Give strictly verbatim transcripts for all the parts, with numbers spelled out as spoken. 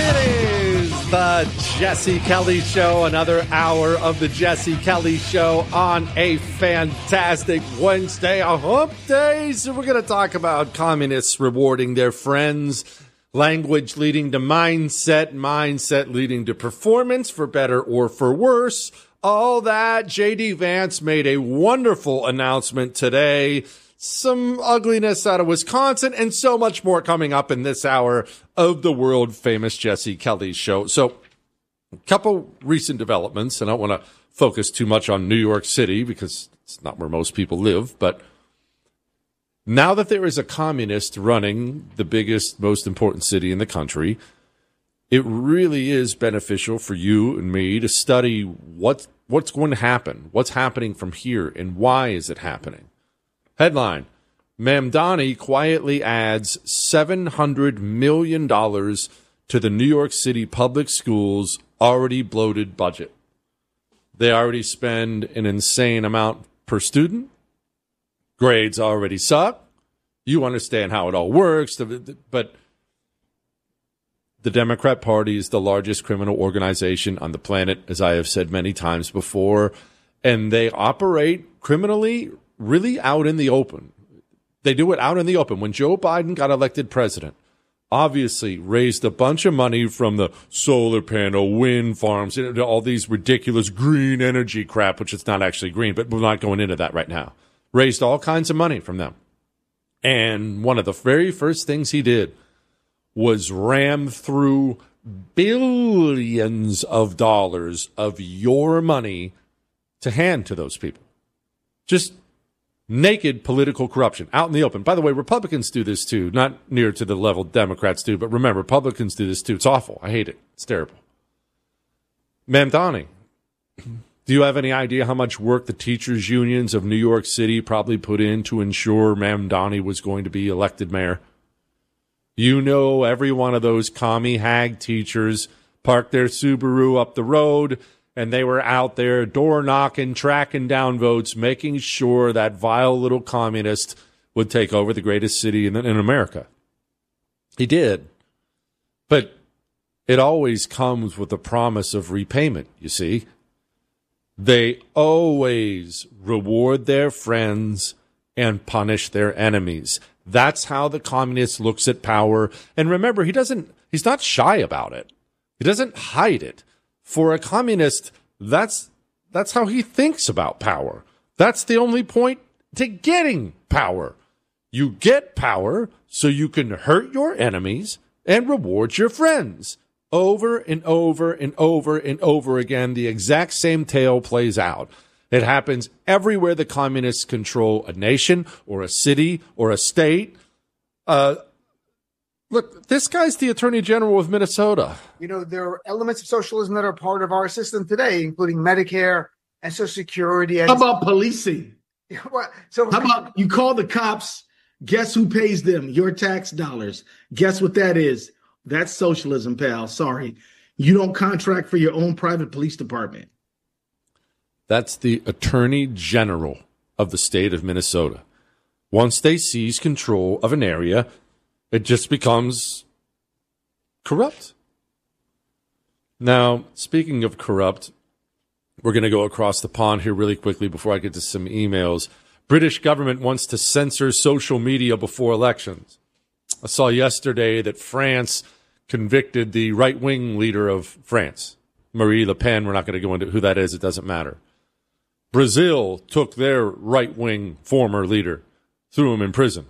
The Jesse Kelly Show, another hour of the Jesse Kelly Show on a fantastic Wednesday, a hump day. So we're going to talk about communists rewarding their friends, language leading to mindset, mindset leading to performance, for better or for worse. All that. J D Vance made a wonderful announcement today. Some ugliness out of Wisconsin, and so much more coming up in this hour of the world-famous Jesse Kelly Show. So, a couple recent developments, and I don't want to focus too much on New York City because it's not where most people live, but now that there is a communist running the biggest, most important city in the country, it really is beneficial for you and me to study what, what's going to happen, what's happening from here, and why is it happening. Headline, Mamdani quietly adds seven hundred million dollars to the New York City public schools' already bloated budget. They already spend an insane amount per student. Grades already suck. You understand how it all works, but the Democrat Party is the largest criminal organization on the planet, as I have said many times before, and they operate criminally really out in the open. They do it out in the open. When Joe Biden got elected president, obviously raised a bunch of money from the solar panel, wind farms, all these ridiculous green energy crap, which it's not actually green, but we're not going into that right now. Raised all kinds of money from them. And one of the very first things he did was ram through billions of dollars of your money to hand to those people. Just naked political corruption out in the open. By the way, Republicans do this too, not near to the level Democrats do, but remember, Republicans do this too. It's awful. I hate it. It's terrible. Mamdani, do you have any idea how much work the teachers' unions of New York City probably put in to ensure Mamdani was going to be elected mayor? You know, every one of those commie hag teachers parked their Subaru up the road, and they were out there door knocking, tracking down votes, making sure that vile little communist would take over the greatest city in, in America. He did. But it always comes with the promise of repayment, you see. They always reward their friends and punish their enemies. That's how the communist looks at power. And remember, he doesn't, he's not shy about it. He doesn't hide it. For a communist, that's that's how he thinks about power. That's the only point to getting power. You get power so you can hurt your enemies and reward your friends. Over and over and over and over again, the exact same tale plays out. It happens everywhere the communists control a nation or a city or a state. Uh, Look, this guy's the Attorney General of Minnesota. You know, there are elements of socialism that are part of our system today, including Medicare and Social Security. And how about policing? so, how about you call the cops? Guess who pays them? Your tax dollars. Guess what that is? That's socialism, pal. Sorry. You don't contract for your own private police department. That's the Attorney General of the state of Minnesota. Once they seize control of an area, it just becomes corrupt. Now, speaking of corrupt, we're going to go across the pond here really quickly before I get to some emails. British government wants to censor social media before elections. I saw yesterday that France convicted the right-wing leader of France, Marine Le Pen. We're not going to go into who that is. It doesn't matter. Brazil took their right-wing former leader, threw him in prison.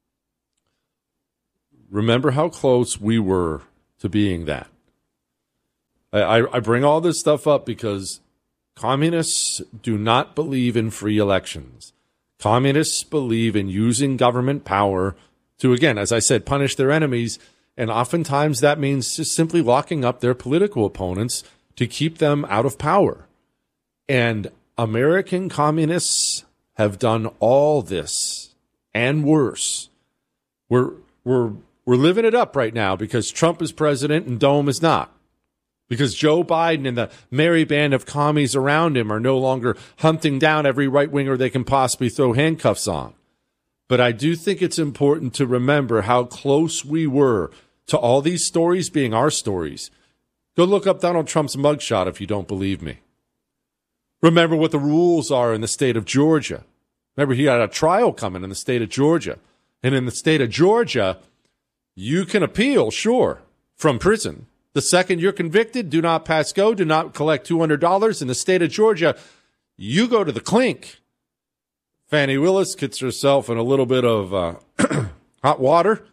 Remember how close we were to being that. I, I, I bring all this stuff up because communists do not believe in free elections. Communists believe in using government power to, again, as I said, punish their enemies. And oftentimes that means just simply locking up their political opponents to keep them out of power. And American communists have done all this and worse. We're, we're, We're living it up right now because Trump is president and Dome is not. Because Joe Biden and the merry band of commies around him are no longer hunting down every right-winger they can possibly throw handcuffs on. But I do think it's important to remember how close we were to all these stories being our stories. Go look up Donald Trump's mugshot if you don't believe me. Remember what the rules are in the state of Georgia. Remember, he had a trial coming in the state of Georgia. And in the state of Georgia, you can appeal, sure, from prison. The second you're convicted, do not pass go, do not collect two hundred dollars. In the state of Georgia, you go to the clink. Fannie Willis gets herself in a little bit of uh, hot water.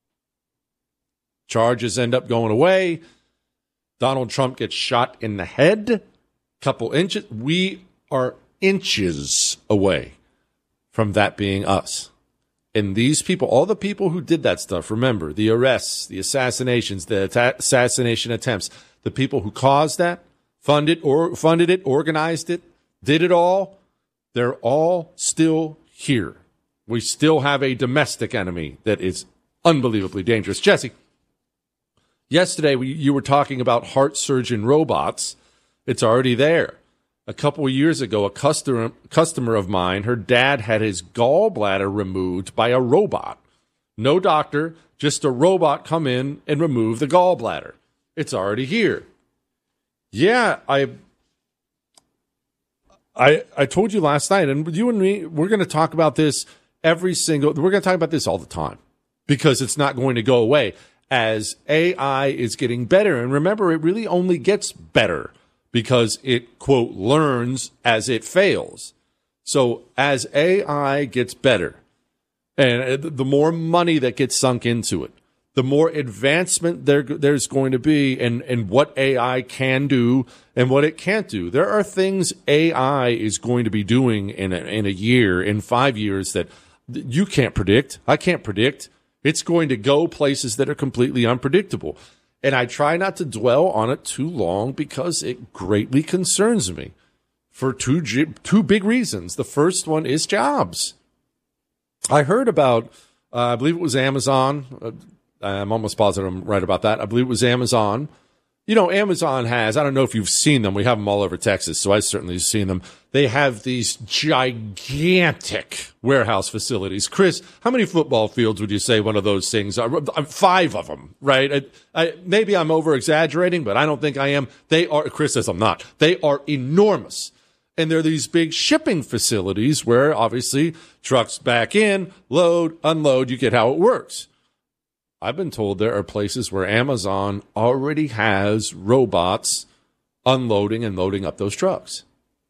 Charges end up going away. Donald Trump gets shot in the head. Couple inches. We are inches away from that being us. And these people, all the people who did that stuff, remember, the arrests, the assassinations, the atta- assassination attempts, the people who caused that, funded or funded it, organized it, did it all, they're all still here. We still have a domestic enemy that is unbelievably dangerous. Jesse, yesterday we, you were talking about heart surgeon robots. It's already there. A couple of years ago, a customer customer of mine, her dad had his gallbladder removed by a robot. No doctor, just a robot come in and remove the gallbladder. It's already here. Yeah, I I I told you last night, and you and me, we're going to talk about this every single, we're going to talk about this all the time because it's not going to go away as A I is getting better. And remember, it really only gets better because it, quote, learns as it fails. So as A I gets better, and the more money that gets sunk into it, the more advancement there there's going to be in, in what A I can do and what it can't do. There are things A I is going to be doing in a, in a year, in five years that you can't predict. I can't predict. It's going to go places that are completely unpredictable. And I try not to dwell on it too long because it greatly concerns me for two two big reasons. The first one is jobs. I heard about, uh, I believe it was Amazon. Uh, I'm almost positive I'm right about that. I believe it was Amazon. You know, Amazon has, I don't know if you've seen them. We have them all over Texas, so I've certainly seen them. They have these gigantic warehouse facilities. Chris, how many football fields would you say one of those things are? Five of them, right? I, I, maybe I'm over-exaggerating, but I don't think I am. They are, Chris says I'm not. They are enormous. And they're these big shipping facilities where, obviously, trucks back in, load, unload, you get how it works. I've been told there are places where Amazon already has robots unloading and loading up those trucks.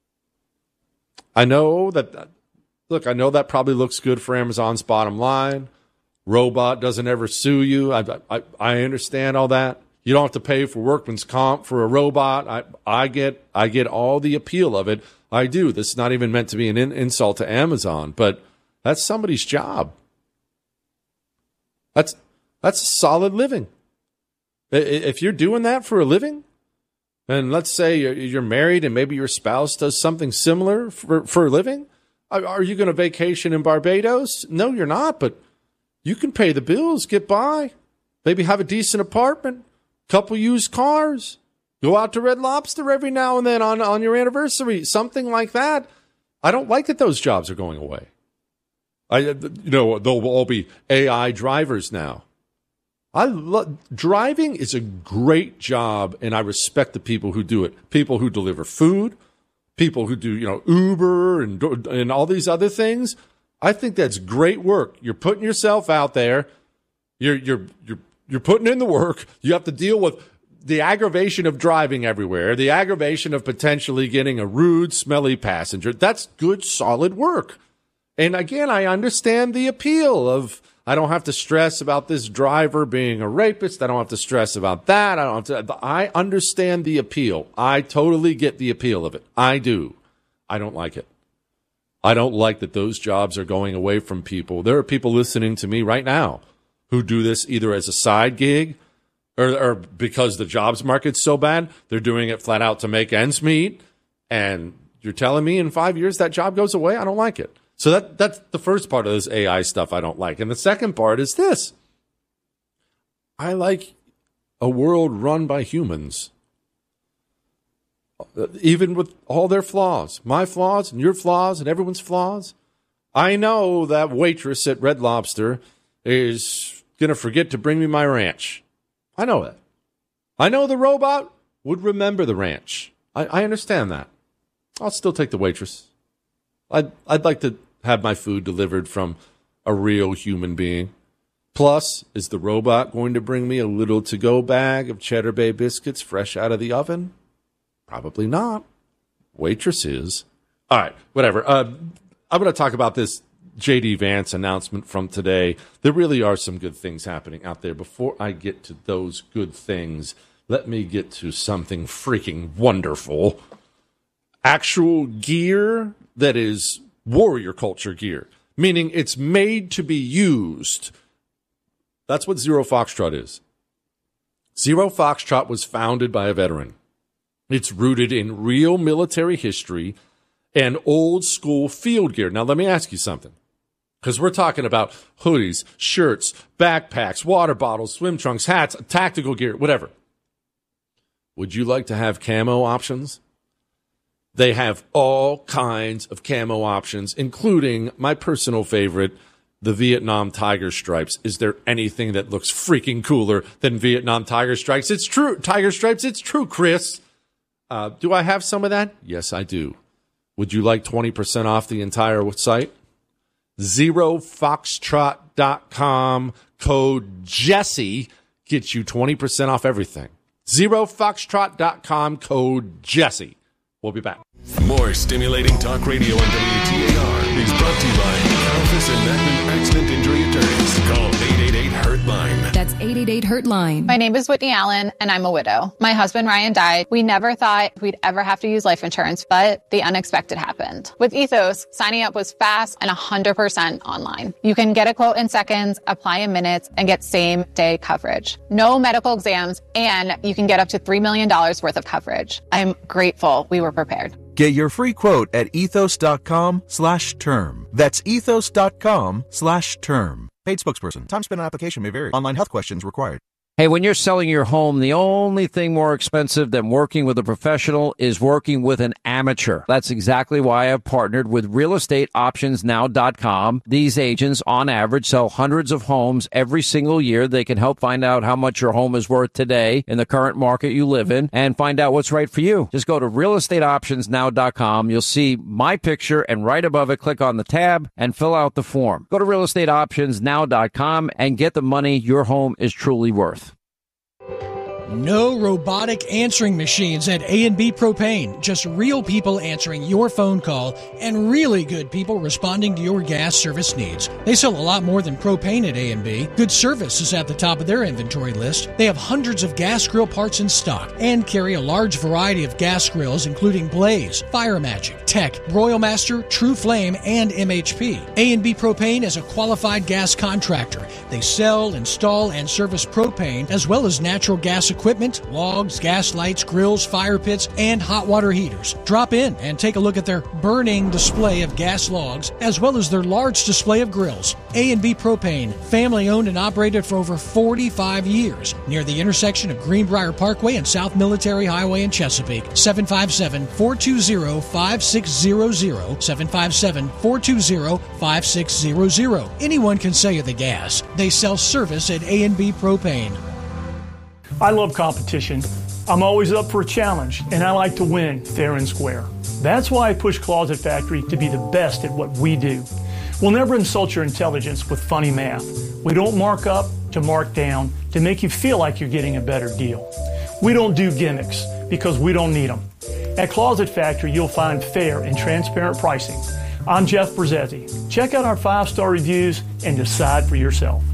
I know that, look, I know that probably looks good for Amazon's bottom line. Robot doesn't ever sue you. I, I, I understand all that. You don't have to pay for workman's comp for a robot. I, I get, I get all the appeal of it. I do. This is not even meant to be an in, insult to Amazon, but that's somebody's job. That's, That's solid living. If you're doing that for a living, and let's say you're married and maybe your spouse does something similar for, for a living, are you going to vacation in Barbados? No, you're not, but you can pay the bills, get by, maybe have a decent apartment, couple used cars, go out to Red Lobster every now and then on, on your anniversary, something like that. I don't like that those jobs are going away. I, you know, they'll all be A I drivers now. I love driving is a great job, and I respect the people who do it. People who deliver food, people who do, you know, Uber and and all these other things. I think that's great work. You're putting yourself out there. You're you're you're you're putting in the work. You have to deal with the aggravation of driving everywhere, the aggravation of potentially getting a rude, smelly passenger. That's good, solid work. And again, I understand the appeal of, I don't have to stress about this driver being a rapist. I don't have to stress about that. I don't have to. I understand the appeal. I totally get the appeal of it. I do. I don't like it. I don't like that those jobs are going away from people. There are people listening to me right now who do this either as a side gig or, or because the jobs market's so bad, they're doing it flat out to make ends meet. And you're telling me in five years that job goes away? I don't like it. So that that's the first part of this A I stuff I don't like. And the second part is this. I like a world run by humans. Even with all their flaws. My flaws and your flaws and everyone's flaws. I know that waitress at Red Lobster is going to forget to bring me my ranch. I know that. I know the robot would remember the ranch. I, I understand that. I'll still take the waitress. I'd, I'd like to have my food delivered from a real human being. Plus, is the robot going to bring me a little to-go bag of Cheddar Bay biscuits fresh out of the oven? Probably not. Waitress is. All right, whatever. Uh, I'm going to talk about this J D Vance announcement from today. There really are some good things happening out there. Before I get to those good things, let me get to something freaking wonderful. Actual gear that is warrior culture gear, meaning it's made to be used. That's what Zero Foxtrot is. Zero Foxtrot was founded by a veteran. It's rooted in real military history and old school field gear. Now, let me ask you something, because we're talking about hoodies, shirts, backpacks, water bottles, swim trunks, hats, tactical gear, whatever. Would you like to have camo options? They have all kinds of camo options, including my personal favorite, the Vietnam Tiger Stripes. Is there anything that looks freaking cooler than Vietnam Tiger Stripes? It's true. Tiger Stripes, it's true, Chris. Uh, do I have some of that? Yes, I do. Would you like twenty percent off the entire site? zero foxtrot dot com code Jesse gets you twenty percent off everything. zero foxtrot dot com code Jesse. We'll be back. More stimulating talk radio on W T A R is brought to you by Alphys and Macklin Accident Injury Attorneys. Call eight eight eight hurt line. That's eight eight eight hurt line. My name is Whitney Allen, and I'm a widow. My husband, Ryan, died. We never thought we'd ever have to use life insurance, but the unexpected happened. With Ethos, signing up was fast and one hundred percent online. You can get a quote in seconds, apply in minutes, and get same-day coverage. No medical exams, and you can get up to three million dollars worth of coverage. I'm grateful we were prepared. Get your free quote at ethos.com slash term. That's ethos.com slash term. Paid spokesperson. Time spent on application may vary. Online health questions required. Hey, when you're selling your home, the only thing more expensive than working with a professional is working with an amateur. That's exactly why I've partnered with real estate options now dot com. These agents, on average, sell hundreds of homes every single year. They can help find out how much your home is worth today in the current market you live in and find out what's right for you. Just go to real estate options now dot com. You'll see my picture, and right above it, click on the tab and fill out the form. Go to real estate options now dot com and get the money your home is truly worth. No robotic answering machines at A and B Propane. Just real people answering your phone call and really good people responding to your gas service needs. They sell a lot more than propane at A and B. Good service is at the top of their inventory list. They have hundreds of gas grill parts in stock and carry a large variety of gas grills including Blaze, Fire Magic, Tech, Royal Master, True Flame, and M H P. A and B Propane is a qualified gas contractor. They sell, install, and service propane as well as natural gas equipment. Equipment, logs, gas lights, grills, fire pits, and hot water heaters. Drop in and take a look at their burning display of gas logs, as well as their large display of grills. A and B Propane, family owned and operated for over forty-five years, near the intersection of Greenbrier Parkway and South Military Highway in Chesapeake. seven five seven, four two zero, five six zero zero, seven five seven, four two zero, five six zero zero. Anyone can sell you the gas. They sell service at A and B Propane. I love competition. I'm always up for a challenge, and I like to win fair and square. That's why I push Closet Factory to be the best at what we do. We'll never insult your intelligence with funny math. We don't mark up to mark down to make you feel like you're getting a better deal. We don't do gimmicks because we don't need them. At Closet Factory, you'll find fair and transparent pricing. I'm Jeff Brzezzi. Check out our five-star reviews and decide for yourself.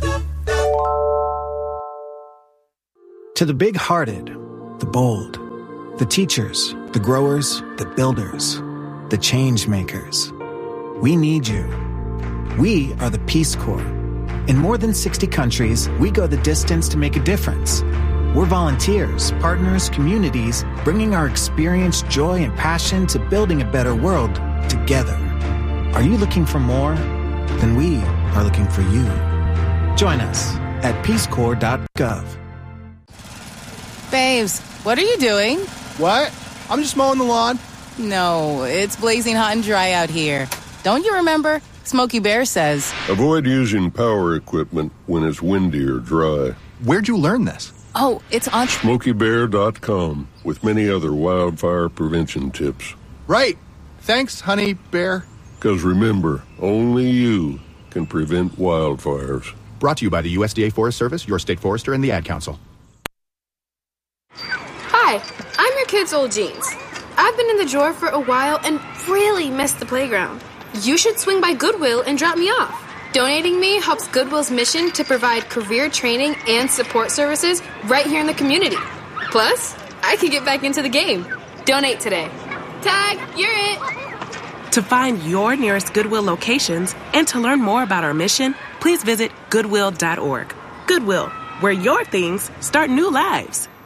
To the big-hearted, the bold, the teachers, the growers, the builders, the change makers, we need you. We are the Peace Corps. In more than sixty countries, we go the distance to make a difference. We're volunteers, partners, communities, bringing our experience, joy, and passion to building a better world together. Are you looking for more? Then we are looking for you. Join us at peace corps dot gov. Babes, what are you doing? What? I'm just mowing the lawn. No, it's blazing hot and dry out here. Don't you remember? Smokey Bear says, avoid using power equipment when it's windy or dry. Where'd you learn this? Oh, it's on Smokey Bear dot com with many other wildfire prevention tips. Right. Thanks, Honey Bear. Because remember, only you can prevent wildfires. Brought to you by the U S D A Forest Service, your state forester, and the Ad Council. Hi, I'm your kid's old jeans. I've been in the drawer for a while and really missed the playground. You should swing by Goodwill and drop me off. Donating me helps Goodwill's mission to provide career training and support services right here in the community. Plus, I can get back into the game. Donate today. Tag, you're it. To find your nearest Goodwill locations and to learn more about our mission, please visit goodwill dot org. Goodwill, where your things start new lives.